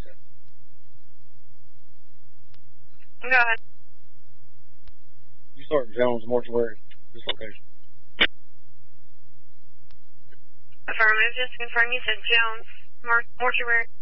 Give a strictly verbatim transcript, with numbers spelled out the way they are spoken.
said. Go ahead. You start Jones Mortuary, this location. Affirmative, just confirm you said Jones Mor- Mortuary.